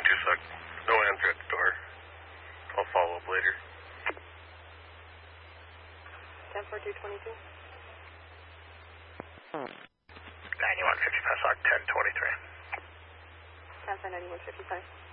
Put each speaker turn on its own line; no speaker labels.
suck. No answer at the door. I'll follow up later.
10-4222.
9155 SOC 1023.
10-9155.